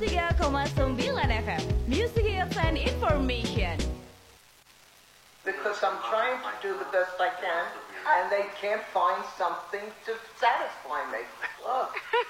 103,9 FM. Music Hits and Information. Because I'm trying to do the best I can, and they can't find something to satisfy me. Look.